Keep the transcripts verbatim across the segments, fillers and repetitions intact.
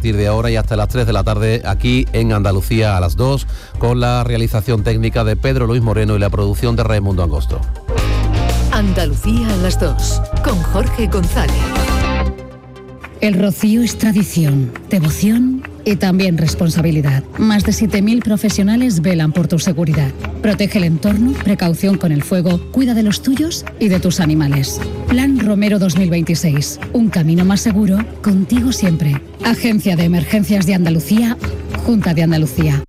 partir de ahora y hasta las tres de la tarde aquí en Andalucía a las dos, con la realización técnica de Pedro Luis Moreno y la producción de Raimundo Angosto. Andalucía a las dos, con Jorge González. El rocío es tradición, devoción y también responsabilidad. Más de siete mil profesionales velan por tu seguridad. Protege el entorno, precaución con el fuego, cuida de los tuyos y de tus animales. Plan Romero dos mil veintiséis. Un camino más seguro, contigo siempre. Agencia de Emergencias de Andalucía, Junta de Andalucía.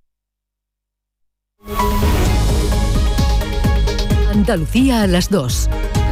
Andalucía a las dos.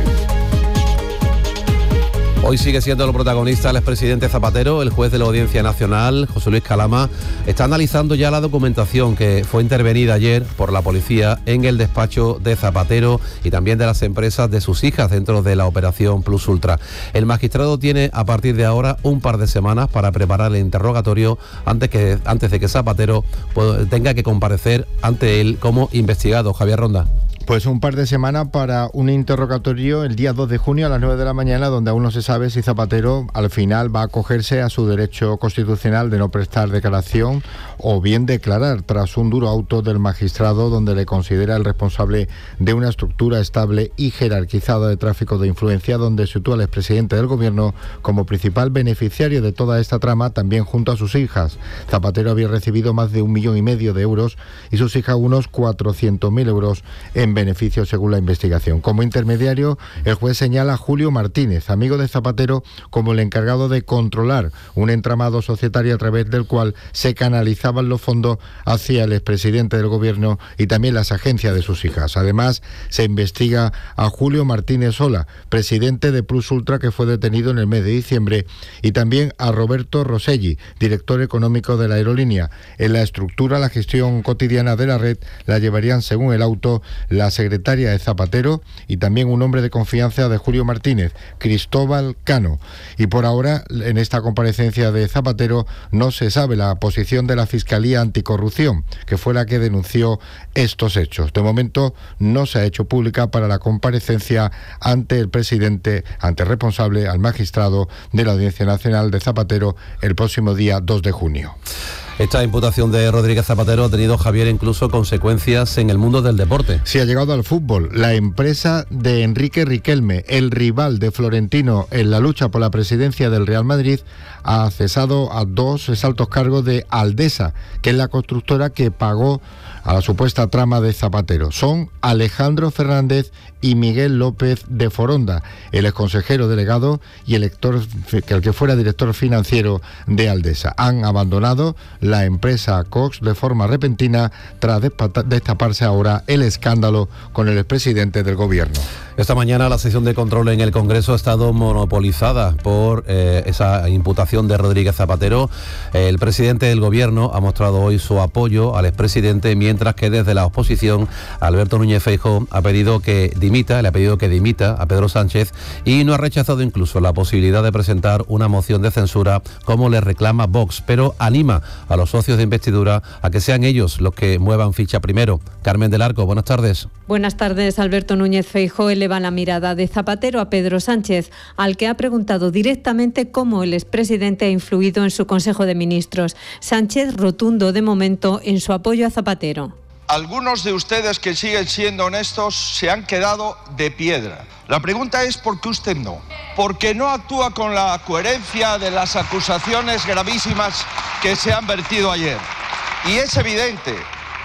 Hoy sigue siendo el protagonista el expresidente Zapatero. El juez de la Audiencia Nacional, José Luis Calama, está analizando ya la documentación que fue intervenida ayer por la policía en el despacho de Zapatero y también de las empresas de sus hijas dentro de la operación Plus Ultra. El magistrado tiene a partir de ahora un par de semanas para preparar el interrogatorio antes, que, antes de que Zapatero pues, tenga que comparecer ante él como investigado. Javier Ronda. Pues un par de semanas para un interrogatorio el día dos de junio a las nueve de la mañana, donde aún no se sabe si Zapatero al final va a acogerse a su derecho constitucional de no prestar declaración o bien declarar, tras un duro auto del magistrado donde le considera el responsable de una estructura estable y jerarquizada de tráfico de influencia, donde sitúa al expresidente del gobierno como principal beneficiario de toda esta trama, también junto a sus hijas. Zapatero había recibido más de un millón y medio de euros y sus hijas unos cuatrocientos mil euros en beneficio según la investigación. Como intermediario, el juez señala a Julio Martínez, amigo de Zapatero, como el encargado de controlar un entramado societario a través del cual se canalizaban los fondos hacia el expresidente del gobierno y también las agencias de sus hijas. Además, se investiga a Julio Martínez Sola, presidente de Plus Ultra, que fue detenido en el mes de diciembre, y también a Roberto Roselli, director económico de la aerolínea. En la estructura, la gestión cotidiana de la red la llevarían, según el auto, la secretaria de Zapatero y también un hombre de confianza de Julio Martínez, Cristóbal Cano. Y por ahora, en esta comparecencia de Zapatero, no se sabe la posición de la Fiscalía Anticorrupción, que fue la que denunció estos hechos. De momento, no se ha hecho pública para la comparecencia ante el presidente, ante el responsable, al magistrado de la Audiencia Nacional de Zapatero, el próximo día dos de junio. Esta imputación de Rodríguez Zapatero ha tenido, Javier, incluso consecuencias en el mundo del deporte. Sí, ha llegado al fútbol. La empresa de Enrique Riquelme, el rival de Florentino en la lucha por la presidencia del Real Madrid, ha cesado a dos altos cargos de Aldesa, que es la constructora que pagó a la supuesta trama de Zapatero. Son Alejandro Fernández y Miguel López de Foronda, el exconsejero delegado y el, lector, el que fuera director financiero de Aldesa. Han abandonado la empresa Cox de forma repentina tras destaparse ahora el escándalo con el expresidente del gobierno. Esta mañana la sesión de control en el Congreso ha estado monopolizada por eh, esa imputación de Rodríguez Zapatero. El presidente del gobierno ha mostrado hoy su apoyo al expresidente, mientras que desde la oposición Alberto Núñez Feijóo ha pedido que dimita, le ha pedido que dimita a Pedro Sánchez y no ha rechazado incluso la posibilidad de presentar una moción de censura como le reclama Vox, pero anima a los socios de investidura a que sean ellos los que muevan ficha primero. Carmen del Arco, buenas tardes. Buenas tardes. Alberto Núñez Feijóo eleva la mirada de Zapatero a Pedro Sánchez, al que ha preguntado directamente cómo el expresidente ha influido en su Consejo de Ministros. Sánchez, rotundo de momento en su apoyo a Zapatero. Algunos de ustedes que siguen siendo honestos se han quedado de piedra. La pregunta es ¿por qué usted no? Porque no actúa con la coherencia de las acusaciones gravísimas que se han vertido ayer. Y es evidente.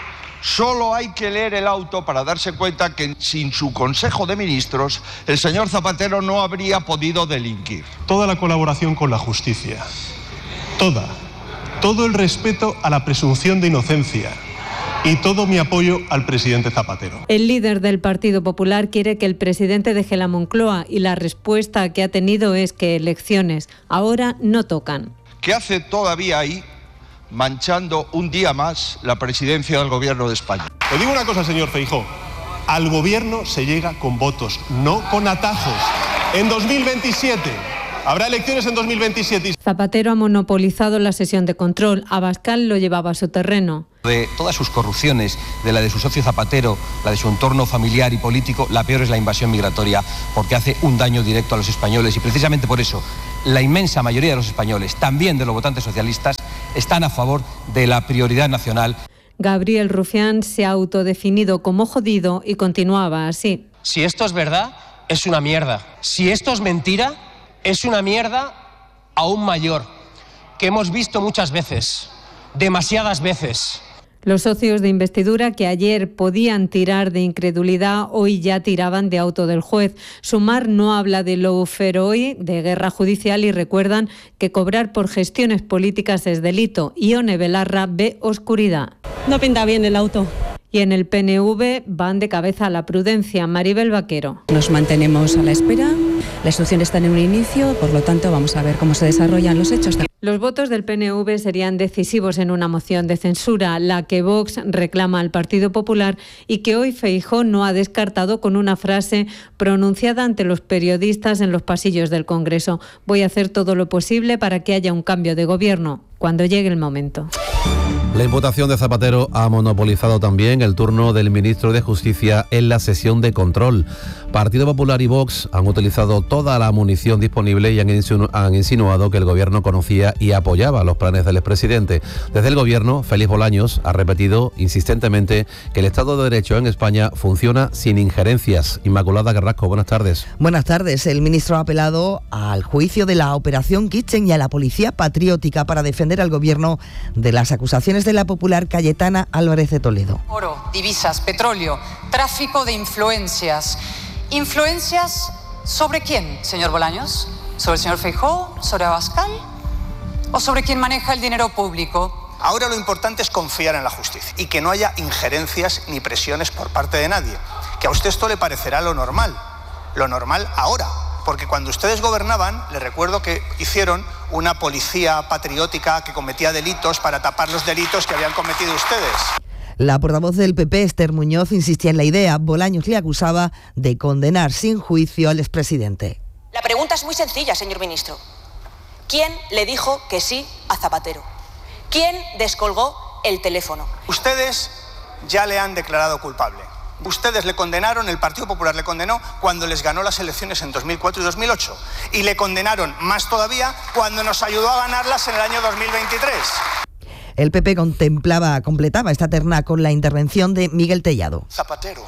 Solo hay que leer el auto para darse cuenta que sin su Consejo de Ministros el señor Zapatero no habría podido delinquir. Toda la colaboración con la justicia, toda, todo el respeto a la presunción de inocencia y todo mi apoyo al presidente Zapatero. El líder del Partido Popular quiere que el presidente deje la Moncloa y la respuesta que ha tenido es que elecciones ahora no tocan. ¿Qué hace todavía ahí, manchando un día más la presidencia del gobierno de España? Le digo una cosa, señor Feijóo, al gobierno se llega con votos, no con atajos. En dos mil veintisiete, habrá elecciones en dos mil veintisiete. Zapatero ha monopolizado la sesión de control, Abascal lo llevaba a su terreno. De todas sus corrupciones, de la de su socio Zapatero, la de su entorno familiar y político, la peor es la invasión migratoria, porque hace un daño directo a los españoles y precisamente por eso la inmensa mayoría de los españoles, también de los votantes socialistas, están a favor de la prioridad nacional. Gabriel Rufián se ha autodefinido como jodido y continuaba así. Si esto es verdad, es una mierda. Si esto es mentira, es una mierda aún mayor, que hemos visto muchas veces, demasiadas veces. Los socios de investidura que ayer podían tirar de incredulidad, hoy ya tiraban de auto del juez. Sumar no habla de lawfare hoy, de guerra judicial, y recuerdan que cobrar por gestiones políticas es delito. Ione Belarra ve oscuridad. No pinta bien el auto. Y en el P N V van de cabeza a la prudencia. Maribel Vaquero. Nos mantenemos a la espera. Las instrucciones están en un inicio, por lo tanto vamos a ver cómo se desarrollan los hechos. Los votos del P N V serían decisivos en una moción de censura, la que Vox reclama al Partido Popular y que hoy Feijóo no ha descartado con una frase pronunciada ante los periodistas en los pasillos del Congreso. Voy a hacer todo lo posible para que haya un cambio de gobierno cuando llegue el momento. La imputación de Zapatero ha monopolizado también el turno del ministro de Justicia en la sesión de control. Partido Popular y Vox han utilizado toda la munición disponible y han, insinu- han insinuado que el gobierno conocía y apoyaba los planes del expresidente. Desde el gobierno, Félix Bolaños ha repetido insistentemente que el Estado de Derecho en España funciona sin injerencias. Inmaculada Carrasco, buenas tardes. Buenas tardes. El ministro ha apelado al juicio de la Operación Kitchen y a la Policía Patriótica para defender al gobierno de las acusaciones de la popular Cayetana Álvarez de Toledo. Oro, divisas, petróleo, tráfico de influencias. ¿Influencias sobre quién, señor Bolaños? ¿Sobre el señor Feijóo? ¿Sobre Abascal? ¿O sobre quién maneja el dinero público? Ahora lo importante es confiar en la justicia y que no haya injerencias ni presiones por parte de nadie. Que a usted esto le parecerá lo normal, lo normal ahora. Porque cuando ustedes gobernaban, les recuerdo que hicieron una policía patriótica que cometía delitos para tapar los delitos que habían cometido ustedes. La portavoz del P P, Esther Muñoz, insistía en la idea. Bolaños le acusaba de condenar sin juicio al expresidente. La pregunta es muy sencilla, señor ministro. ¿Quién le dijo que sí a Zapatero? ¿Quién descolgó el teléfono? Ustedes ya le han declarado culpable. Ustedes le condenaron, el Partido Popular le condenó cuando les ganó las elecciones en dos mil cuatro y dos mil ocho. Y le condenaron más todavía cuando nos ayudó a ganarlas en el año dos mil veintitrés. El P P contemplaba, completaba esta terna con la intervención de Miguel Tellado. Zapatero,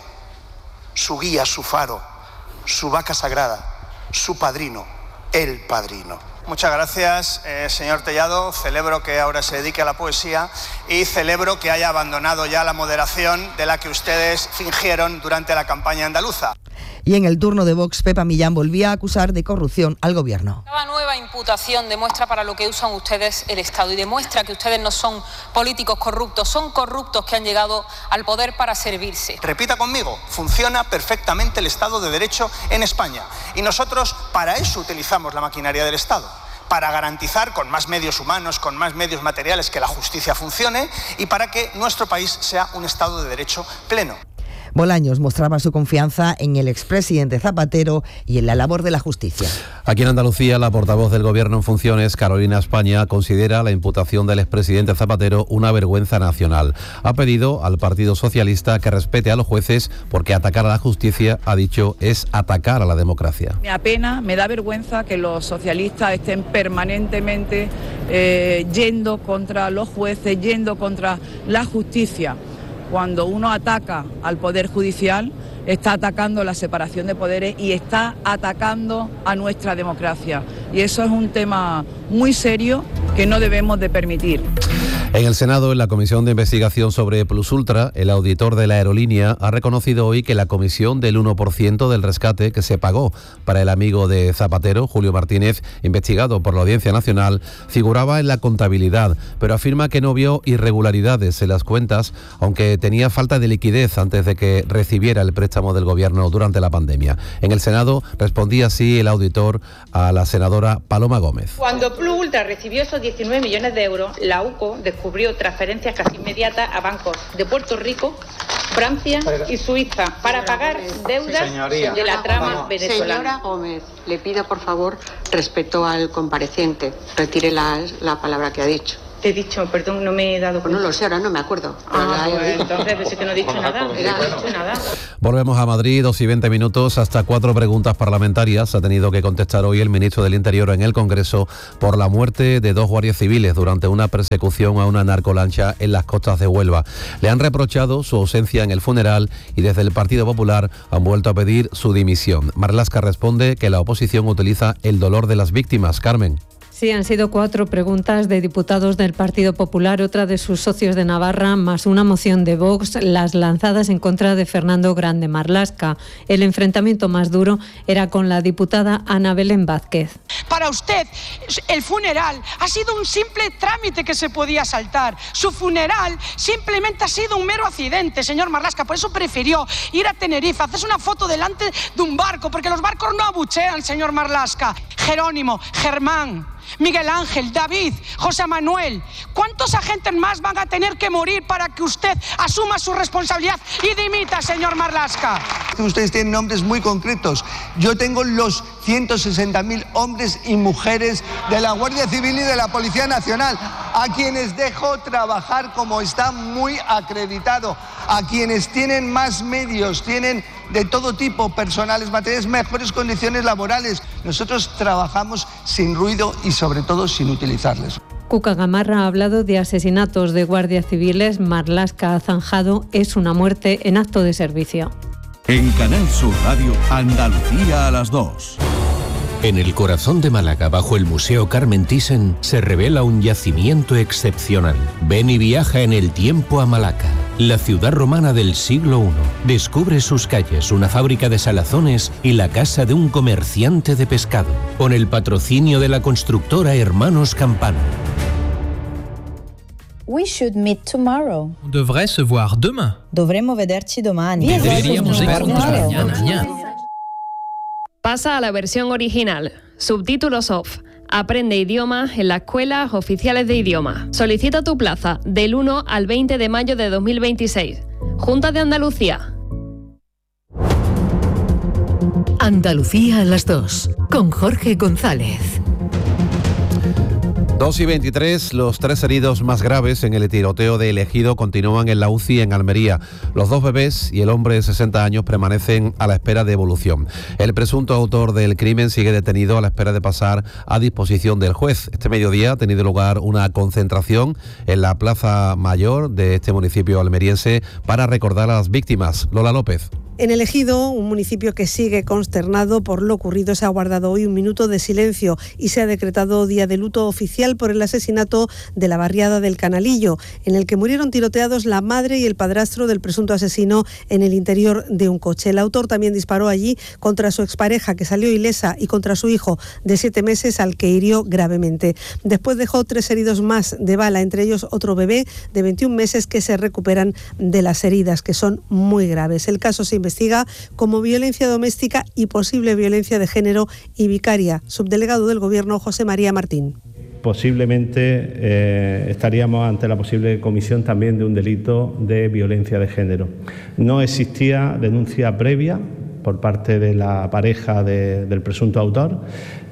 su guía, su faro, su vaca sagrada, su padrino, el padrino. Muchas gracias, eh, señor Tellado. Celebro que ahora se dedique a la poesía y celebro que haya abandonado ya la moderación de la que ustedes fingieron durante la campaña andaluza. Y en el turno de Vox, Pepa Millán volvía a acusar de corrupción al gobierno. Esta nueva imputación demuestra para lo que usan ustedes el Estado y demuestra que ustedes no son políticos corruptos, son corruptos que han llegado al poder para servirse. Repita conmigo, funciona perfectamente el Estado de Derecho en España y nosotros para eso utilizamos la maquinaria del Estado. Para garantizar con más medios humanos, con más medios materiales que la justicia funcione y para que nuestro país sea un Estado de Derecho pleno. Bolaños mostraba su confianza en el expresidente Zapatero y en la labor de la justicia. Aquí en Andalucía, la portavoz del Gobierno en funciones, Carolina España, considera la imputación del expresidente Zapatero una vergüenza nacional. Ha pedido al Partido Socialista que respete a los jueces porque atacar a la justicia, ha dicho, es atacar a la democracia. Me apena, me da vergüenza que los socialistas estén permanentemente eh, yendo contra los jueces, yendo contra la justicia. Cuando uno ataca al Poder Judicial, está atacando la separación de poderes y está atacando a nuestra democracia. Y eso es un tema muy serio que no debemos de permitir. En el Senado, en la Comisión de Investigación sobre Plus Ultra, el auditor de la aerolínea ha reconocido hoy que la comisión del uno por ciento del rescate que se pagó para el amigo de Zapatero, Julio Martínez, investigado por la Audiencia Nacional, figuraba en la contabilidad, pero afirma que no vio irregularidades en las cuentas, aunque tenía falta de liquidez antes de que recibiera el préstamo del Gobierno durante la pandemia. En el Senado respondía así el auditor a la senadora Paloma Gómez. Cuando Plus Ultra recibió esos diecinueve millones de euros, la U C O descubrió transferencias casi inmediatas a bancos de Puerto Rico, Francia y Suiza para pagar deudas Señoría. de la trama Vamos. venezolana. Señora Gómez, le pido por favor respeto al compareciente. Retire la, la palabra que ha dicho. Te he dicho, perdón, no me he dado cuenta. No lo sé, ahora no me acuerdo. Ah, pues, entonces pues, que no he dicho nada, no he dicho nada. Volvemos a Madrid, dos y veinte minutos, hasta cuatro preguntas parlamentarias ha tenido que contestar hoy el ministro del Interior en el Congreso por la muerte de dos guardias civiles durante una persecución a una narcolancha en las costas de Huelva. Le han reprochado su ausencia en el funeral y desde el Partido Popular han vuelto a pedir su dimisión. Marlaska responde que la oposición utiliza el dolor de las víctimas. Carmen. Sí, han sido cuatro preguntas de diputados del Partido Popular, otra de sus socios de Navarra, más una moción de Vox, las lanzadas en contra de Fernando Grande Marlaska. El enfrentamiento más duro era con la diputada Ana Belén Vázquez. Para usted, el funeral ha sido un simple trámite que se podía saltar. Su funeral simplemente ha sido un mero accidente, señor Marlaska. Por eso prefirió ir a Tenerife, hacerse una foto delante de un barco, porque los barcos no abuchean, señor Marlaska. Jerónimo, Germán, Miguel Ángel, David, José Manuel, ¿cuántos agentes más van a tener que morir para que usted asuma su responsabilidad y dimita, señor Marlaska? Ustedes tienen nombres muy concretos. Yo tengo los ciento sesenta mil hombres y mujeres de la Guardia Civil y de la Policía Nacional, a quienes dejo trabajar como está muy acreditado, a quienes tienen más medios, tienen de todo tipo, personales, materiales, mejores condiciones laborales. Nosotros trabajamos sin ruido y sobre todo sin utilizarles. Cuca Gamarra ha hablado de asesinatos de guardias civiles. Marlaska ha zanjado, es una muerte en acto de servicio. En Canal Sur Radio, Andalucía a las dos. En el corazón de Málaga, bajo el Museo Carmen Thyssen, se revela un yacimiento excepcional. Ven y viaja en el tiempo a Malaca, la ciudad romana del siglo primero. Descubre sus calles, una fábrica de salazones y la casa de un comerciante de pescado, con el patrocinio de la constructora Hermanos Campano. We should meet tomorrow. On devrait se voir demain. Dovremmo vederci domani. Deberíamos vernos mañana. Pasa a la versión original. Subtítulos off. Aprende idiomas en las escuelas oficiales de idioma. Solicita tu plaza del uno al veinte de mayo de dos mil veintiséis. Junta de Andalucía. Andalucía a las dos, con Jorge González. dos y veintitrés, los tres heridos más graves en el tiroteo de El Ejido continúan en la U C I en Almería. Los dos bebés y el hombre de sesenta años permanecen a la espera de evolución. El presunto autor del crimen sigue detenido a la espera de pasar a disposición del juez. Este mediodía ha tenido lugar una concentración en la Plaza Mayor de este municipio almeriense para recordar a las víctimas. Lola López. En El Ejido, un municipio que sigue consternado por lo ocurrido, se ha guardado hoy un minuto de silencio y se ha decretado día de luto oficial por el asesinato de la barriada del Canalillo, en el que murieron tiroteados la madre y el padrastro del presunto asesino en el interior de un coche. El autor también disparó allí contra su expareja, que salió ilesa, y contra su hijo de siete meses, al que hirió gravemente. Después dejó tres heridos más de bala, entre ellos otro bebé de veintiún meses que se recuperan de las heridas, que son muy graves. El caso se investiga como violencia doméstica y posible violencia de género y vicaria. Subdelegado del Gobierno, José María Martín. Posiblemente eh, estaríamos ante la posible comisión también de un delito de violencia de género. No existía denuncia previa por parte de la pareja de, del presunto autor,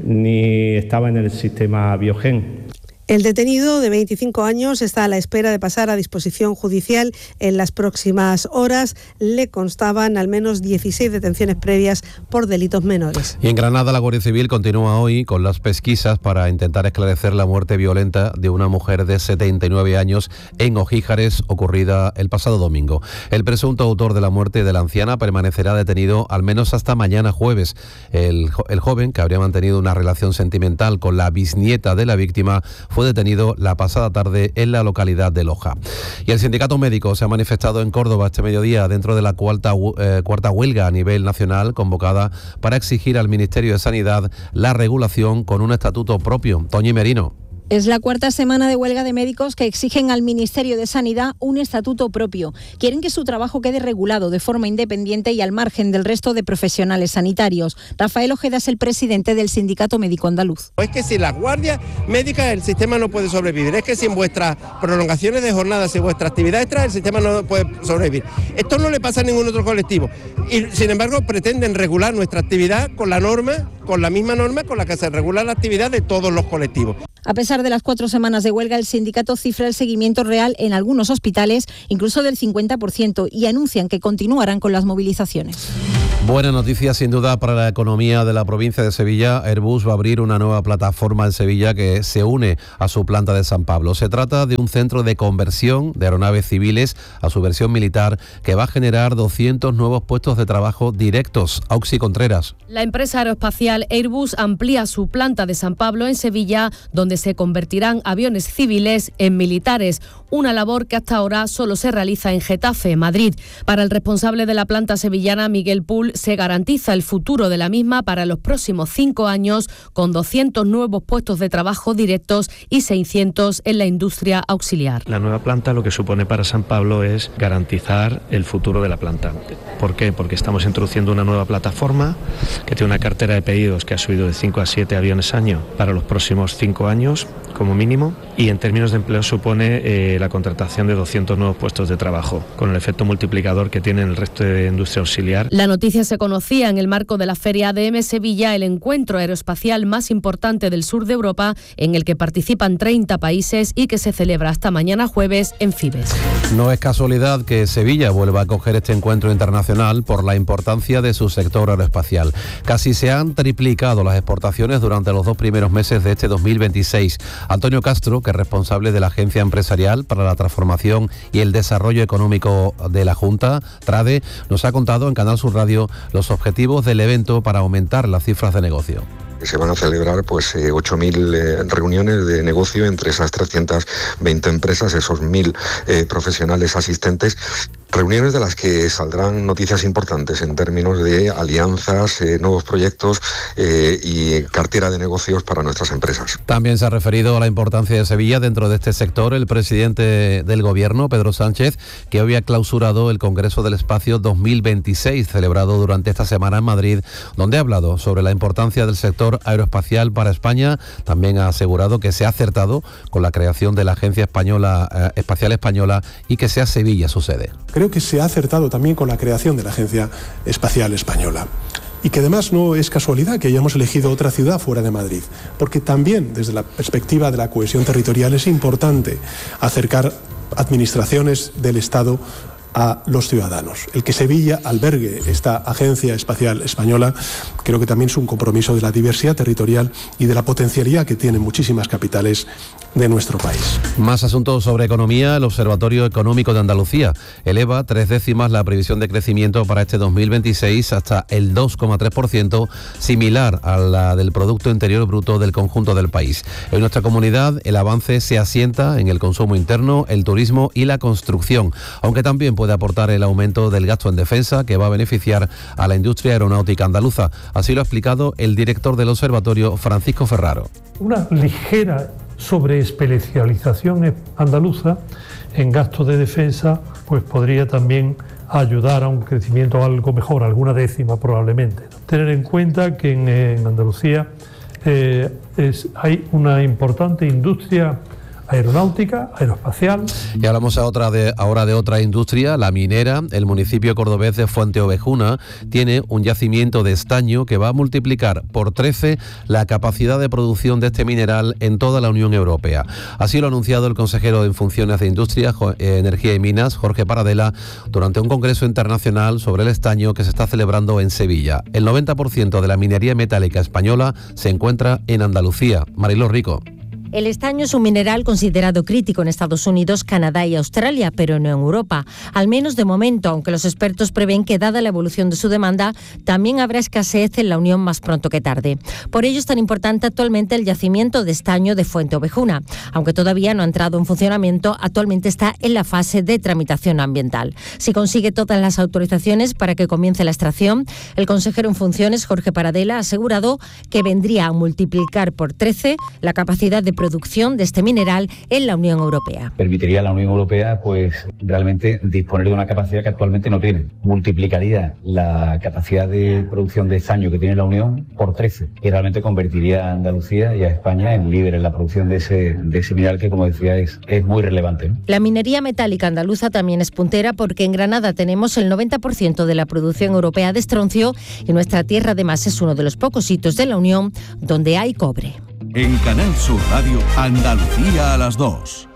ni estaba en el sistema Biogen. El detenido, de veinticinco años, está a la espera de pasar a disposición judicial en las próximas horas. Le constaban al menos dieciséis detenciones previas por delitos menores. Y en Granada, la Guardia Civil continúa hoy con las pesquisas para intentar esclarecer la muerte violenta de una mujer de setenta y nueve años en Ojíjares, ocurrida el pasado domingo. El presunto autor de la muerte de la anciana permanecerá detenido al menos hasta mañana jueves. El, el joven, que habría mantenido una relación sentimental con la bisnieta de la víctima, fue detenido la pasada tarde en la localidad de Loja. Y el sindicato médico se ha manifestado en Córdoba este mediodía dentro de la cuarta, eh, cuarta huelga a nivel nacional convocada para exigir al Ministerio de Sanidad la regulación con un estatuto propio. Toñi Merino. Es la cuarta semana de huelga de médicos que exigen al Ministerio de Sanidad un estatuto propio. Quieren que su trabajo quede regulado de forma independiente y al margen del resto de profesionales sanitarios. Rafael Ojeda es el presidente del Sindicato Médico Andaluz. Es que sin las guardias médicas el sistema no puede sobrevivir. Es que sin vuestras prolongaciones de jornadas y vuestra actividad extra el sistema no puede sobrevivir. Esto no le pasa a ningún otro colectivo. Y sin embargo pretenden regular nuestra actividad con la norma, con la misma norma con la que se regula la actividad de todos los colectivos. A pesar de las cuatro semanas de huelga, el sindicato cifra el seguimiento real en algunos hospitales, incluso del cincuenta por ciento, y anuncian que continuarán con las movilizaciones. Buena noticia sin duda para la economía de la provincia de Sevilla. Airbus va a abrir una nueva plataforma en Sevilla que se une a su planta de San Pablo. Se trata de un centro de conversión de aeronaves civiles a su versión militar que va a generar doscientos nuevos puestos de trabajo directos. Auxi Contreras. La empresa aeroespacial Airbus amplía su planta de San Pablo en Sevilla, donde se convertirán aviones civiles en militares, una labor que hasta ahora solo se realiza en Getafe, Madrid. Para el responsable de la planta sevillana, Miguel Pull, se garantiza el futuro de la misma para los próximos cinco años, con doscientos nuevos puestos de trabajo directos y seiscientos en la industria auxiliar. La nueva planta lo que supone para San Pablo es garantizar el futuro de la planta. ¿Por qué? Porque estamos introduciendo una nueva plataforma que tiene una cartera de pedidos que ha subido de cinco a siete aviones año para los próximos cinco años como mínimo, y en términos de empleo supone eh, la contratación de doscientos nuevos puestos de trabajo, con el efecto multiplicador que tiene en el resto de industria auxiliar. La noticia se conocía en el marco de la Feria A D M Sevilla, el encuentro aeroespacial más importante del sur de Europa, en el que participan treinta países y que se celebra hasta mañana jueves en Fibes. No es casualidad que Sevilla vuelva a acoger este encuentro internacional por la importancia de su sector aeroespacial. Casi se han triplicado las exportaciones durante los dos primeros meses de este dos mil veintiséis. Antonio Castro, que es responsable de la Agencia Empresarial para la Transformación y el Desarrollo Económico de la Junta, TRADE, nos ha contado en Canal Sur Radio los objetivos del evento para aumentar las cifras de negocio. Se van a celebrar pues eh, ocho mil eh, reuniones de negocio entre esas trescientas veinte empresas, esos mil eh, profesionales asistentes. Reuniones de las que saldrán noticias importantes en términos de alianzas, eh, nuevos proyectos eh, y cartera de negocios para nuestras empresas. También se ha referido a la importancia de Sevilla dentro de este sector el presidente del Gobierno, Pedro Sánchez, que hoy ha clausurado el Congreso del Espacio dos mil veintiséis, celebrado durante esta semana en Madrid, donde ha hablado sobre la importancia del sector aeroespacial para España. También ha asegurado que se ha acertado con la creación de la Agencia Española, eh, Espacial Española, y que sea Sevilla su sede. Creo que se ha acertado también con la creación de la Agencia Espacial Española. Y que además no es casualidad que hayamos elegido otra ciudad fuera de Madrid, porque también desde la perspectiva de la cohesión territorial es importante acercar administraciones del Estado a los ciudadanos. El que Sevilla albergue esta Agencia Espacial Española creo que también es un compromiso de la diversidad territorial y de la potencialidad que tienen muchísimas capitales de nuestro país. Más asuntos sobre economía. El Observatorio Económico de Andalucía eleva tres décimas la previsión de crecimiento para este dos mil veintiséis hasta el dos coma tres por ciento, similar a la del Producto Interior Bruto del conjunto del país. En nuestra comunidad el avance se asienta en el consumo interno, el turismo y la construcción, aunque también puede aportar el aumento del gasto en defensa, que va a beneficiar a la industria aeronáutica andaluza. Así lo ha explicado el director del observatorio, Francisco Ferraro. Una ligera sobreespecialización andaluza en gasto de defensa pues podría también ayudar a un crecimiento algo mejor, alguna décima probablemente. Tener en cuenta que en, en Andalucía eh, es, hay una importante industria aeronáutica, aeroespacial. Y hablamos a otra de, ahora de otra industria, la minera. El municipio cordobés de Fuenteovejuna tiene un yacimiento de estaño que va a multiplicar por trece la capacidad de producción de este mineral en toda la Unión Europea. Así lo ha anunciado el consejero en funciones de Industria, Energía y Minas, Jorge Paradela, durante un congreso internacional sobre el estaño que se está celebrando en Sevilla. El noventa por ciento de la minería metálica española se encuentra en Andalucía. Mariló Rico. El estaño es un mineral considerado crítico en Estados Unidos, Canadá y Australia, pero no en Europa. Al menos de momento, aunque los expertos prevén que, dada la evolución de su demanda, también habrá escasez en la Unión más pronto que tarde. Por ello es tan importante actualmente el yacimiento de estaño de Fuenteovejuna. Aunque todavía no ha entrado en funcionamiento, actualmente está en la fase de tramitación ambiental. Si consigue todas las autorizaciones para que comience la extracción, el consejero en funciones, Jorge Paradela, ha asegurado que vendría a multiplicar por trece la capacidad de producción de este mineral en la Unión Europea. Permitiría a la Unión Europea pues realmente disponer de una capacidad que actualmente no tiene. Multiplicaría la capacidad de producción de estaño que tiene la Unión por trece, y realmente convertiría a Andalucía y a España en líder en la producción de ese, de ese mineral que, como decía, es, es muy relevante, ¿no? La minería metálica andaluza también es puntera porque en Granada tenemos el noventa por ciento de la producción europea de estroncio y nuestra tierra además es uno de los pocos sitios de la Unión donde hay cobre. En Canal Sur Radio, Andalucía a las dos.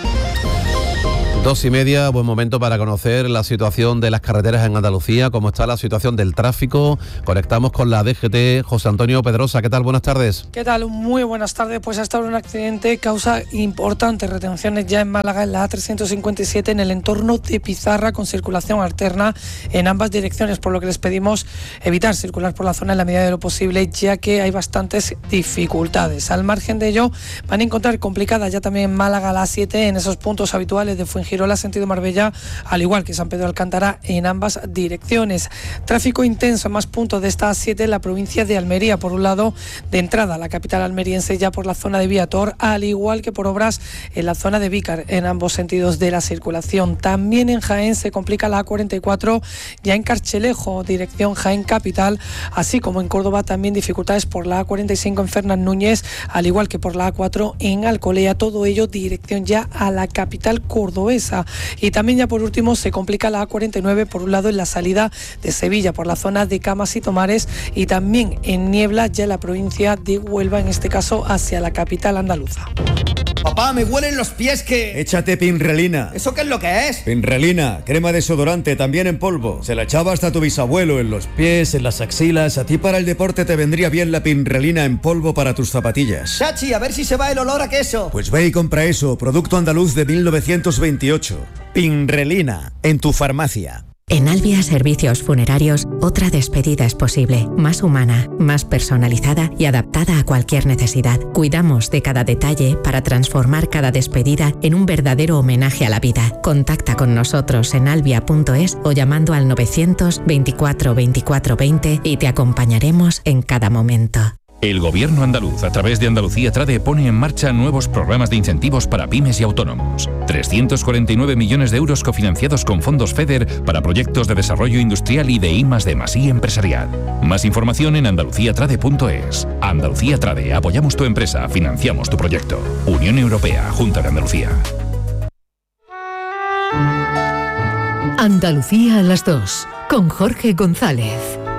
Dos y media, buen momento para conocer la situación de las carreteras en Andalucía, cómo está la situación del tráfico. Conectamos con la D G T, José Antonio Pedrosa. ¿Qué tal? Buenas tardes. ¿Qué tal? Muy buenas tardes. Pues hasta ahora un accidente causa importantes retenciones ya en Málaga, en la A trescientos cincuenta y siete, en el entorno de Pizarra, con circulación alterna en ambas direcciones, por lo que les pedimos evitar circular por la zona en la medida de lo posible, ya que hay bastantes dificultades. Al margen de ello, van a encontrar complicada ya también en Málaga la A siete, en esos puntos habituales de Fuengirola sentido Marbella, al igual que San Pedro de Alcántara, en ambas direcciones. Tráfico intenso en más puntos de esta A siete en la provincia de Almería, por un lado de entrada a la capital almeriense ya por la zona de Viator, al igual que por obras en la zona de Vícar, en ambos sentidos de la circulación. También en Jaén se complica la A cuarenta y cuatro ya en Carchelejo, dirección Jaén capital, así como en Córdoba también dificultades por la A cuarenta y cinco en Fernán Núñez, al igual que por la A cuatro en Alcolea, todo ello dirección ya a la capital cordobesa. Y también ya por último se complica la A cuarenta y nueve por un lado en la salida de Sevilla por la zona de Camas y Tomares, y también en Niebla ya en la provincia de Huelva, en este caso hacia la capital andaluza. Papá, me huelen los pies que... Échate Pinrelina. ¿Eso qué es lo que es? Pinrelina, crema desodorante, también en polvo. Se la echaba hasta tu bisabuelo en los pies, en las axilas. A ti para el deporte te vendría bien la Pinrelina en polvo para tus zapatillas. Chachi, a ver si se va el olor a queso. Pues ve y compra eso, producto andaluz de mil novecientos veintiocho. Pinrelina, en tu farmacia. En Albia Servicios Funerarios, otra despedida es posible, más humana, más personalizada y adaptada a cualquier necesidad. Cuidamos de cada detalle para transformar cada despedida en un verdadero homenaje a la vida. Contacta con nosotros en albia punto es o llamando al novecientos veinticuatro veinticuatro veinte y te acompañaremos en cada momento. El Gobierno andaluz, a través de Andalucía Trade, pone en marcha nuevos programas de incentivos para pymes y autónomos. trescientos cuarenta y nueve millones de euros cofinanciados con fondos FEDER para proyectos de desarrollo industrial y de I más D más I empresarial. Más información en andalucía trade punto es. Andalucía Trade, apoyamos tu empresa, financiamos tu proyecto. Unión Europea, Junta de Andalucía. Andalucía a las dos, con Jorge González.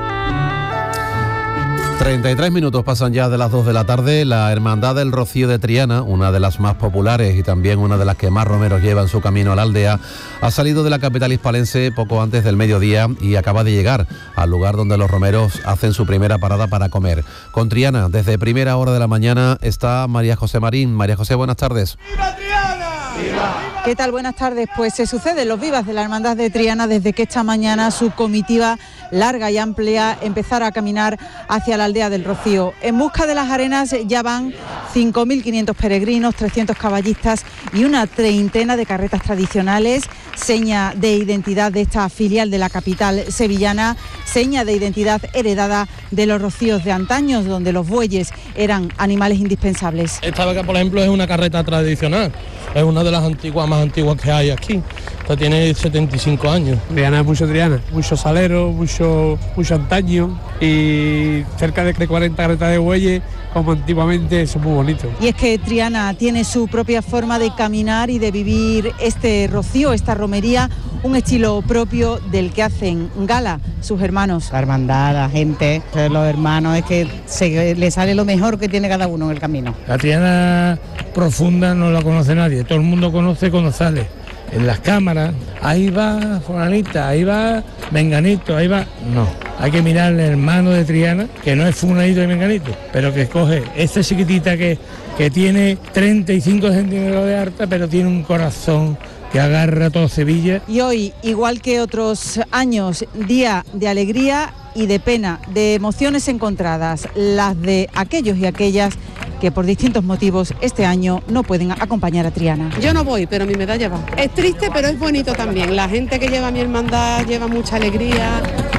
treinta y tres minutos pasan ya de las dos de la tarde. La Hermandad del Rocío de Triana, una de las más populares y también una de las que más romeros llevan su camino a la aldea, ha salido de la capital hispalense poco antes del mediodía y acaba de llegar al lugar donde los romeros hacen su primera parada para comer. Con Triana, desde primera hora de la mañana, está María José Marín. María José, buenas tardes. ¡Viva Triana! ¿Qué tal? Buenas tardes. Pues se suceden los vivas de la Hermandad de Triana desde que esta mañana su comitiva larga y amplia empezara a caminar hacia la aldea del Rocío. En busca de las arenas ya van cinco mil quinientos peregrinos, trescientos caballistas y una treintena de carretas tradicionales, seña de identidad de esta filial de la capital sevillana, seña de identidad heredada de los rocíos de antaños, donde los bueyes eran animales indispensables. Esta, por ejemplo, es una carreta tradicional, es una de las antiguas más antiguas que hay aquí. Esta tiene setenta y cinco años. Triana es mucho Triana, mucho salero, mucho, mucho antaño y cerca de cuarenta carretas de bueyes, como antiguamente, eso es muy bonito. Y es que Triana tiene su propia forma de caminar y de vivir este rocío, esta romería, un estilo propio del que hacen gala sus hermanos. La hermandad, la gente, los hermanos, es que se le sale lo mejor que tiene cada uno en el camino. La Triana profunda no la conoce nadie, todo el mundo conoce cuando sale. En las cámaras, ahí va fulanita, ahí va menganito, ahí va... No, hay que mirar el hermano de Triana, que no es fulanito y menganito, pero que coge esta chiquitita que, que tiene treinta y cinco centímetros de alta, pero tiene un corazón que agarra todo Sevilla. Y hoy, igual que otros años, día de alegría y de pena, de emociones encontradas, las de aquellos y aquellas que por distintos motivos este año no pueden acompañar a Triana. Yo no voy, pero mi medalla va. Es triste, pero es bonito también. La gente que lleva mi hermandad lleva mucha alegría.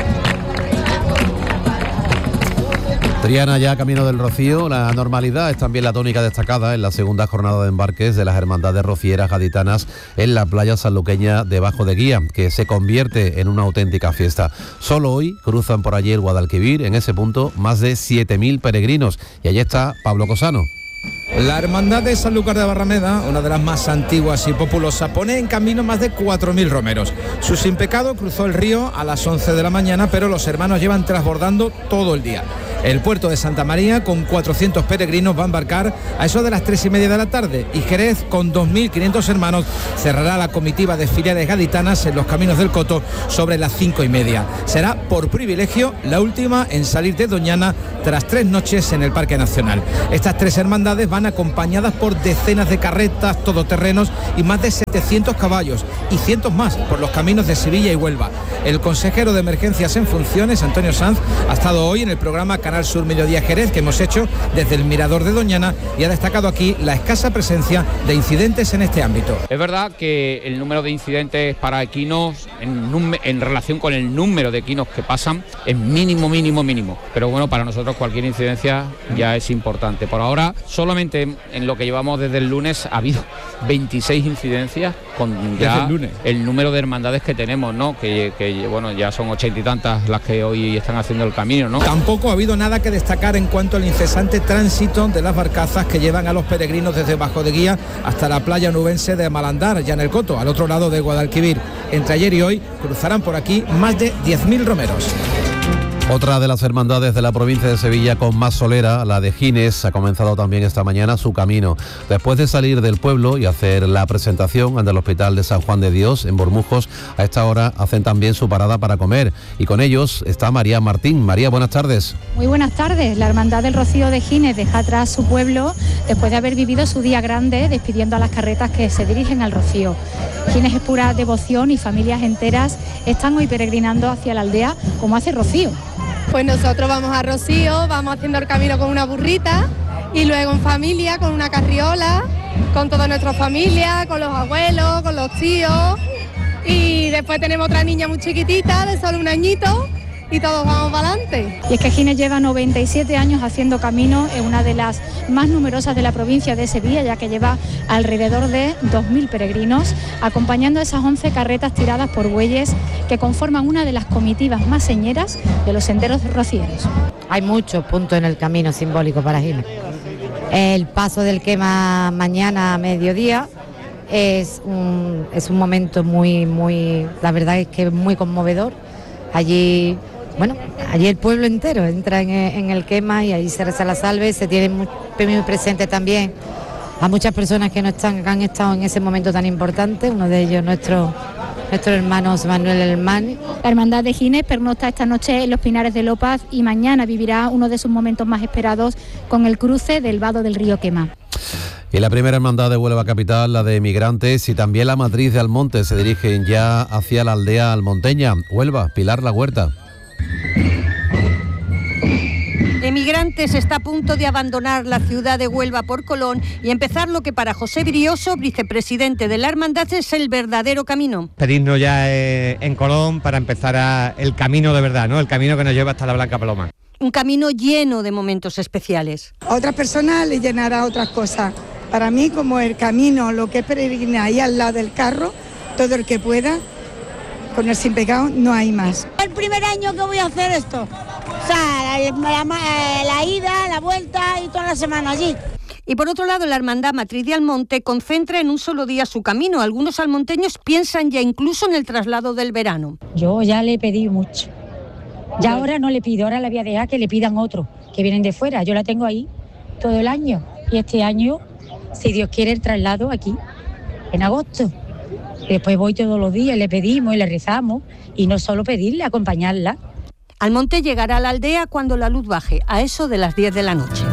Triana ya camino del Rocío. La normalidad es también la tónica destacada en la segunda jornada de embarques de las hermandades rocieras gaditanas en la playa sanluqueña de Bajo de Guía, que se convierte en una auténtica fiesta. Solo hoy cruzan por allí el Guadalquivir, en ese punto más de siete mil peregrinos, y allí está Pablo Cosano. La Hermandad de Sanlúcar de Barrameda, una de las más antiguas y populosas, pone en camino más de cuatro mil romeros. Su Sin Pecado cruzó el río a las once de la mañana, pero los hermanos llevan transbordando todo el día. El puerto de Santa María, con cuatrocientos peregrinos, va a embarcar a eso de las tres y media de la tarde, y Jerez, con dos mil quinientos hermanos, cerrará la comitiva de filiales gaditanas en los caminos del Coto sobre las cinco y media. Será por privilegio la última en salir de Doñana tras tres noches en el Parque Nacional. Estas tres hermandades van acompañadas por decenas de carretas, todoterrenos y más de setecientos caballos, y cientos más por los caminos de Sevilla y Huelva. El consejero de Emergencias en funciones, Antonio Sanz, ha estado hoy en el programa Canal Sur Mediodía Jerez que hemos hecho desde el Mirador de Doñana y ha destacado aquí la escasa presencia de incidentes en este ámbito. Es verdad que el número de incidentes para equinos en, en relación con el número de equinos que pasan es mínimo, mínimo, mínimo. Pero bueno, para nosotros cualquier incidencia ya es importante. Por ahora, solamente en lo que llevamos desde el lunes ha habido veintiséis incidencias con ya el, el número de hermandades que tenemos, ¿no? Que, que bueno, ya son ochenta y tantas las que hoy están haciendo el camino, ¿no? Tampoco ha habido nada que destacar en cuanto al incesante tránsito de las barcazas que llevan a los peregrinos desde Bajo de Guía hasta la playa nubense de Malandar, ya en el Coto, al otro lado de Guadalquivir. Entre ayer y hoy cruzarán por aquí más de diez mil romeros. Otra de las hermandades de la provincia de Sevilla con más solera, la de Gines, ha comenzado también esta mañana su camino. Después de salir del pueblo y hacer la presentación ante el Hospital de San Juan de Dios en Bormujos, a esta hora hacen también su parada para comer. Y con ellos está María Martín. María, buenas tardes. Muy buenas tardes. La Hermandad del Rocío de Gines deja atrás su pueblo después de haber vivido su día grande despidiendo a las carretas que se dirigen al Rocío. Gines es pura devoción y familias enteras están hoy peregrinando hacia la aldea como hace Rocío. Pues nosotros vamos a Rocío, vamos haciendo el camino con una burrita y luego en familia, con una carriola, con toda nuestra familia, con los abuelos, con los tíos, y después tenemos otra niña muy chiquitita de solo un añito y todos vamos para adelante. Y es que Gines lleva noventa y siete años haciendo camino, es una de las más numerosas de la provincia de Sevilla, ya que lleva alrededor de dos mil peregrinos, acompañando esas once carretas tiradas por bueyes que conforman una de las comitivas más señeras de los senderos rocieros. Hay muchos puntos en el camino simbólico para Gines. El paso del quema mañana a mediodía es un, es un momento muy, muy, la verdad es que es muy conmovedor. Allí, bueno, allí el pueblo entero entra en, en el quema y ahí se reza la salve, se tiene muy, muy presente también a muchas personas que no están, que han estado en ese momento tan importante, uno de ellos nuestro, nuestro hermano José Manuel Hermani. La Hermandad de Gines pernocta esta noche en los Pinares de Lopaz y mañana vivirá uno de sus momentos más esperados con el cruce del vado del río Quema. Y la primera hermandad de Huelva Capital, la de Migrantes, y también la matriz de Almonte se dirigen ya hacia la aldea almonteña. Huelva, Pilar La Huerta. Emigrantes está a punto de abandonar la ciudad de Huelva por Colón y empezar lo que para José Brioso, vicepresidente de la hermandad, es el verdadero camino. Pedirnos ya eh, en Colón para empezar a, el camino de verdad, ¿no? El camino que nos lleva hasta la Blanca Paloma. Un camino lleno de momentos especiales. A otras personas les llenará otras cosas. Para mí, como el camino, lo que es peregrinar ahí al lado del carro, todo el que pueda, con el sin pecado no hay más. El primer año que voy a hacer esto, o sea, la, la, la ida, la vuelta y toda la semana allí. Y por otro lado, la Hermandad Matriz de Almonte concentra en un solo día su camino. Algunos almonteños piensan ya incluso en el traslado del verano. Yo ya le pedí mucho. Ya ahora no le pido, ahora le voy a dejar que le pidan otro, que vienen de fuera. Yo la tengo ahí todo el año. Y este año, si Dios quiere, el traslado aquí, en agosto. Después voy todos los días, le pedimos y le rezamos. Y no solo pedirle, acompañarla. Almonte llegará a la aldea cuando la luz baje, a eso de las diez de la noche.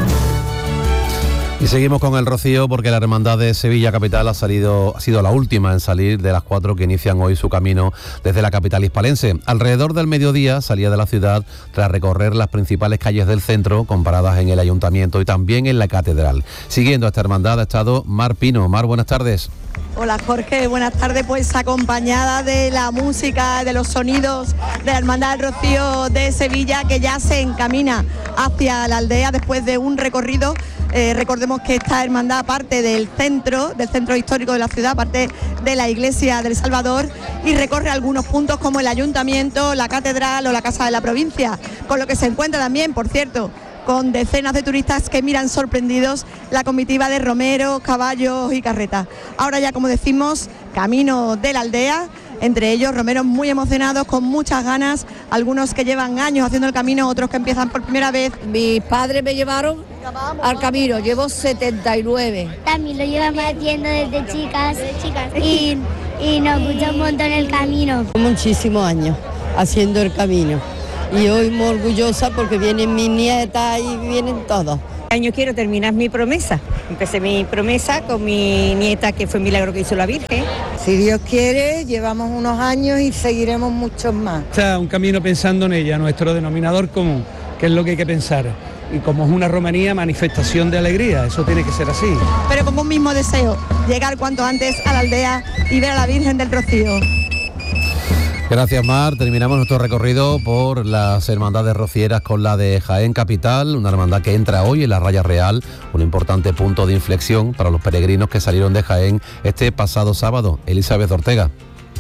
Y seguimos con el Rocío porque la Hermandad de Sevilla Capital ha salido, ha sido la última en salir de las cuatro que inician hoy su camino desde la capital hispalense. Alrededor del mediodía salía de la ciudad tras recorrer las principales calles del centro, con paradas en el Ayuntamiento y también en la Catedral. Siguiendo a esta hermandad ha estado Mar Pino. Mar, buenas tardes. Hola Jorge, buenas tardes, pues acompañada de la música, de los sonidos de la Hermandad del Rocío de Sevilla, que ya se encamina hacia la aldea después de un recorrido. Eh, recordemos que esta hermandad parte del centro, del centro histórico de la ciudad, parte de la iglesia del Salvador y recorre algunos puntos como el Ayuntamiento, la Catedral o la Casa de la Provincia, con lo que se encuentra también, por cierto, con decenas de turistas que miran sorprendidos la comitiva de romeros, caballos y carretas. Ahora ya, como decimos, camino de la aldea, entre ellos romeros muy emocionados, con muchas ganas, algunos que llevan años haciendo el camino, otros que empiezan por primera vez. Mis padres me llevaron al camino, llevo setenta y nueve. También lo llevamos haciendo desde chicas, desde chicas. Y, y nos gusta un montón el camino. Muchísimos años haciendo el camino y hoy muy orgullosa porque vienen mis nietas y vienen todos. Este año quiero terminar mi promesa. Empecé mi promesa con mi nieta, que fue un milagro que hizo la Virgen. Si Dios quiere, llevamos unos años y seguiremos muchos más. Está un camino pensando en ella, nuestro denominador común, que es lo que hay que pensar. Y como es una romería, manifestación de alegría, eso tiene que ser así. Pero con un mismo deseo, llegar cuanto antes a la aldea y ver a la Virgen del Rocío. Gracias, Mar. Terminamos nuestro recorrido por las hermandades rocieras con la de Jaén Capital, una hermandad que entra hoy en la Raya Real, un importante punto de inflexión para los peregrinos que salieron de Jaén este pasado sábado. Elizabeth Ortega.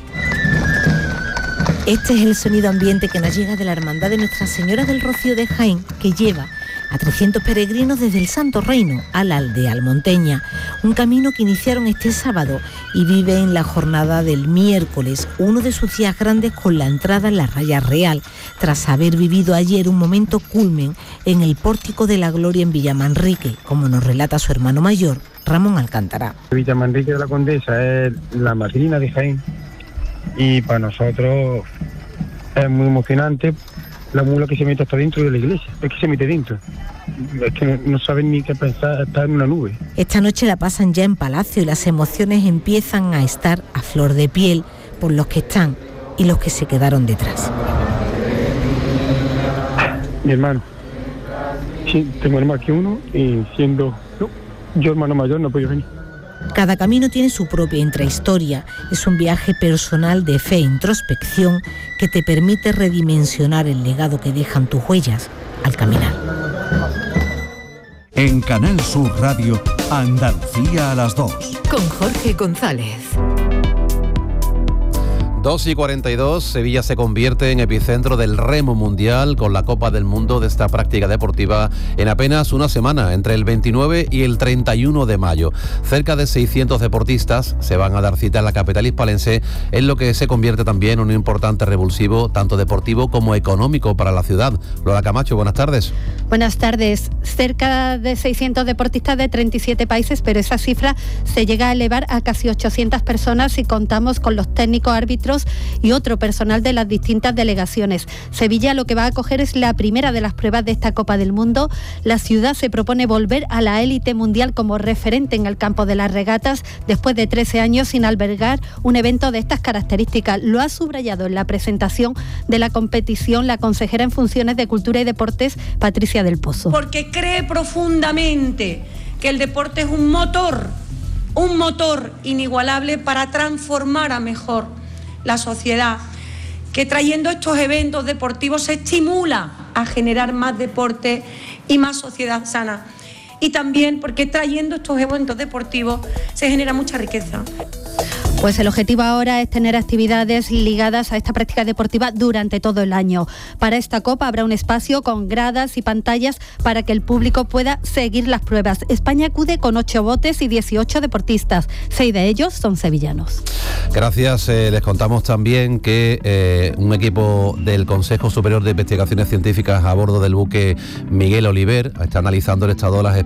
Este es el sonido ambiente que nos llega de la hermandad de Nuestra Señora del Rocío de Jaén, que lleva a trescientos peregrinos desde el Santo Reino a la aldea almonteña, un camino que iniciaron este sábado y vive en la jornada del miércoles, uno de sus días grandes con la entrada en la Raya Real, tras haber vivido ayer un momento culmen en el Pórtico de la Gloria en Villamanrique, como nos relata su hermano mayor, Ramón Alcántara. Villamanrique de la Condesa es la madrina de Jaén y para nosotros es muy emocionante. La mula que se mete hasta dentro de la iglesia, es que se mete dentro, es que no, no saben ni qué pensar, está en una nube. Esta noche la pasan ya en Palacio y las emociones empiezan a estar a flor de piel por los que están y los que se quedaron detrás. Mi hermano, sí, tengo más que uno y siendo no, yo hermano mayor no puedo venir. Cada camino tiene su propia intrahistoria. Es un viaje personal de fe e introspección que te permite redimensionar el legado que dejan tus huellas al caminar. En Canal Sur Radio, Andalucía a las dos. Con Jorge González. dos y cuarenta y dos, Sevilla se convierte en epicentro del remo mundial con la Copa del Mundo de esta práctica deportiva en apenas una semana, entre el veintinueve y el treinta y uno de mayo. Cerca de seiscientos deportistas se van a dar cita en la capital hispalense, en lo que se convierte también en un importante revulsivo, tanto deportivo como económico para la ciudad. Lola Camacho, buenas tardes. Buenas tardes. Cerca de seiscientos deportistas de treinta y siete países, pero esa cifra se llega a elevar a casi ochocientas personas si contamos con los técnicos, árbitros y otro personal de las distintas delegaciones. Sevilla lo que va a acoger es la primera de las pruebas de esta Copa del Mundo. La ciudad se propone volver a la élite mundial como referente en el campo de las regatas después de trece años sin albergar un evento de estas características. Lo ha subrayado en la presentación de la competición la consejera en funciones de Cultura y Deportes, Patricia del Pozo. Porque cree profundamente que el deporte es un motor, un motor inigualable para transformar a mejor la sociedad, que trayendo estos eventos deportivos se estimula a generar más deporte y más sociedad sana. Y también porque trayendo estos eventos deportivos se genera mucha riqueza. Pues el objetivo ahora es tener actividades ligadas a esta práctica deportiva durante todo el año. Para esta Copa habrá un espacio con gradas y pantallas para que el público pueda seguir las pruebas. España acude con ocho botes y dieciocho deportistas. Seis de ellos son sevillanos. Gracias. Eh, les contamos también que eh, un equipo del Consejo Superior de Investigaciones Científicas a bordo del buque Miguel Oliver está analizando el estado de las